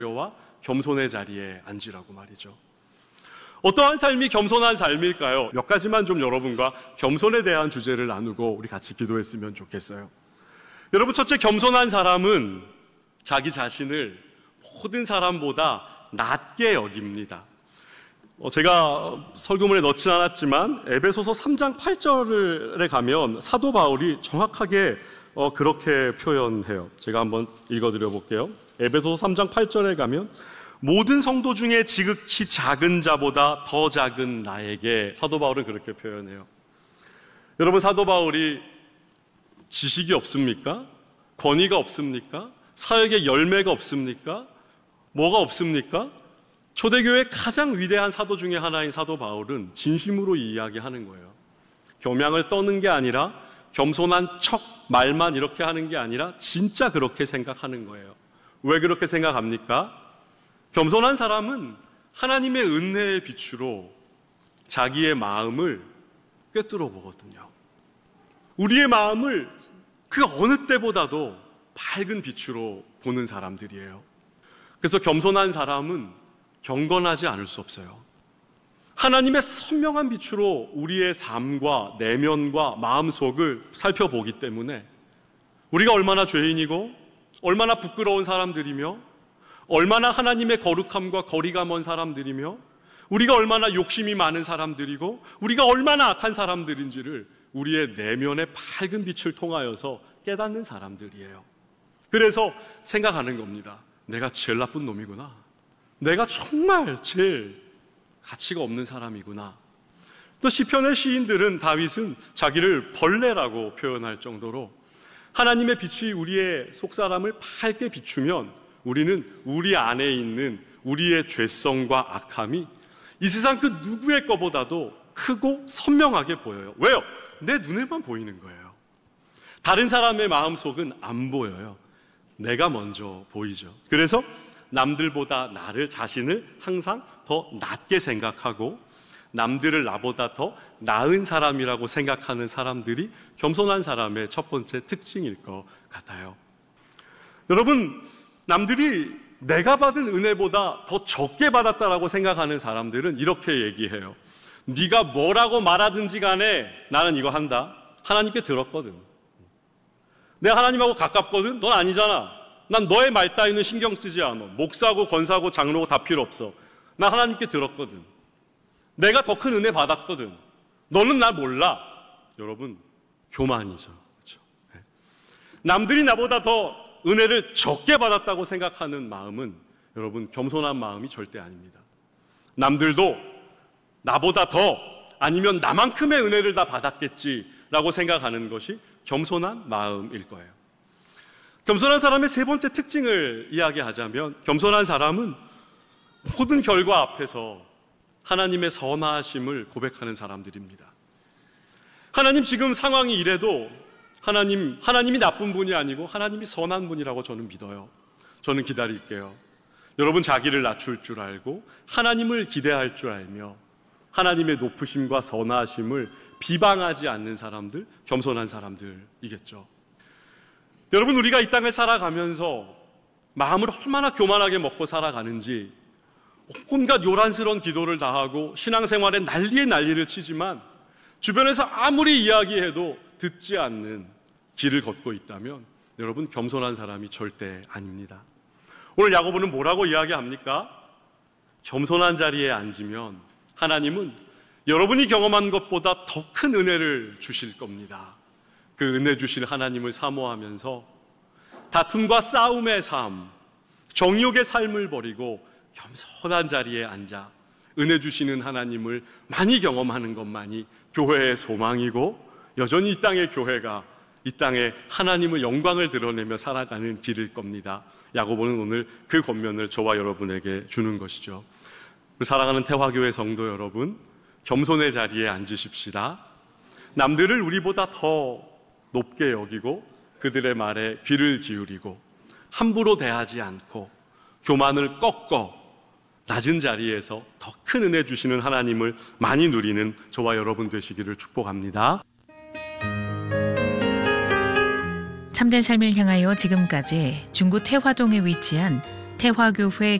와 겸손의 자리에 앉으라고 말이죠. 어떠한 삶이 겸손한 삶일까요? 몇 가지만 좀 여러분과 겸손에 대한 주제를 나누고 우리 같이 기도했으면 좋겠어요. 여러분, 첫째, 겸손한 사람은 자기 자신을 모든 사람보다 낮게 여깁니다. 제가 설교문에 넣진 않았지만 에베소서 3장 8절에 가면 사도 바울이 정확하게 그렇게 표현해요. 제가 한번 읽어드려 볼게요. 에베소서 3장 8절에 가면 모든 성도 중에 지극히 작은 자보다 더 작은 나에게, 사도 바울은 그렇게 표현해요. 여러분, 사도 바울이 지식이 없습니까? 권위가 없습니까? 사역의 열매가 없습니까? 뭐가 없습니까? 초대교회의 가장 위대한 사도 중에 하나인 사도 바울은 진심으로 이야기하는 거예요. 교명을 떠는 게 아니라, 겸손한 척 말만 이렇게 하는 게 아니라 진짜 그렇게 생각하는 거예요. 왜 그렇게 생각합니까? 겸손한 사람은 하나님의 은혜의 빛으로 자기의 마음을 꿰뚫어 보거든요. 우리의 마음을 그 어느 때보다도 밝은 빛으로 보는 사람들이에요. 그래서 겸손한 사람은 경건하지 않을 수 없어요. 하나님의 선명한 빛으로 우리의 삶과 내면과 마음속을 살펴보기 때문에 우리가 얼마나 죄인이고 얼마나 부끄러운 사람들이며 얼마나 하나님의 거룩함과 거리가 먼 사람들이며 우리가 얼마나 욕심이 많은 사람들이고 우리가 얼마나 악한 사람들인지를 우리의 내면의 밝은 빛을 통하여서 깨닫는 사람들이에요. 그래서 생각하는 겁니다. 내가 제일 나쁜 놈이구나. 내가 정말 제일 가치가 없는 사람이구나. 또 시편의 시인들은, 다윗은 자기를 벌레라고 표현할 정도로 하나님의 빛이 우리의 속사람을 밝게 비추면 우리는 우리 안에 있는 우리의 죄성과 악함이 이 세상 그 누구의 것보다도 크고 선명하게 보여요. 왜요? 내 눈에만 보이는 거예요. 다른 사람의 마음속은 안 보여요. 내가 먼저 보이죠. 그래서 남들보다 자신을 항상 더 낮게 생각하고 남들을 나보다 더 나은 사람이라고 생각하는 사람들이 겸손한 사람의 첫 번째 특징일 것 같아요. 여러분, 남들이 내가 받은 은혜보다 더 적게 받았다라고 생각하는 사람들은 이렇게 얘기해요. 네가 뭐라고 말하든지 간에 나는 이거 한다. 하나님께 들었거든. 내가 하나님하고 가깝거든. 넌 아니잖아. 난 너의 말 따위는 신경 쓰지 않아. 목사고 권사고 장로고 다 필요 없어. 난 하나님께 들었거든. 내가 더 큰 은혜 받았거든. 너는 날 몰라. 여러분, 교만이죠. 그렇죠? 네. 남들이 나보다 더 은혜를 적게 받았다고 생각하는 마음은 여러분 겸손한 마음이 절대 아닙니다. 남들도 나보다 더 아니면 나만큼의 은혜를 다 받았겠지라고 생각하는 것이 겸손한 마음일 거예요. 겸손한 사람의 세 번째 특징을 이야기하자면, 겸손한 사람은 모든 결과 앞에서 하나님의 선하심을 고백하는 사람들입니다. 하나님 지금 상황이 이래도 하나님이 나쁜 분이 아니고 하나님이 선한 분이라고 저는 믿어요. 저는 기다릴게요. 여러분, 자기를 낮출 줄 알고 하나님을 기대할 줄 알며 하나님의 높으심과 선하심을 비방하지 않는 사람들, 겸손한 사람들이겠죠. 여러분, 우리가 이 땅을 살아가면서 마음을 얼마나 교만하게 먹고 살아가는지 온갖 요란스러운 기도를 다 하고 신앙생활에 난리에 난리를 치지만 주변에서 아무리 이야기해도 듣지 않는 길을 걷고 있다면 여러분, 겸손한 사람이 절대 아닙니다. 오늘 야고보는 뭐라고 이야기합니까? 겸손한 자리에 앉으면 하나님은 여러분이 경험한 것보다 더 큰 은혜를 주실 겁니다. 그 은혜 주실 하나님을 사모하면서 다툼과 싸움의 삶, 정욕의 삶을 버리고 겸손한 자리에 앉아 은혜 주시는 하나님을 많이 경험하는 것만이 교회의 소망이고, 여전히 이 땅의 교회가 이 땅에 하나님의 영광을 드러내며 살아가는 길일 겁니다. 야고보는 오늘 그 권면을 저와 여러분에게 주는 것이죠. 사랑하는 태화교회 성도 여러분, 겸손의 자리에 앉으십시다. 남들을 우리보다 더 높게 여기고 그들의 말에 귀를 기울이고 함부로 대하지 않고 교만을 꺾어 낮은 자리에서 더 큰 은혜 주시는 하나님을 많이 누리는 저와 여러분 되시기를 축복합니다. 참된 삶을 향하여 지금까지 중구 태화동에 위치한 태화교회